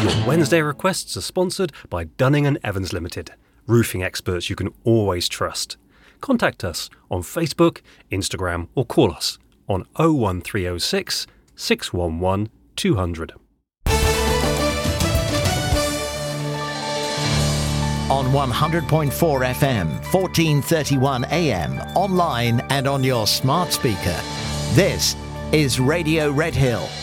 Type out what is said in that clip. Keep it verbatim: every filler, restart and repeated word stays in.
Your Wednesday requests are sponsored by Dunning and Evans Limited, roofing experts you can always trust. Contact us on Facebook, Instagram or call us on oh one three oh six, six one one, two hundred. On one hundred point four F M, fourteen thirty-one A M, online and on your smart speaker. This is Radio Redhill.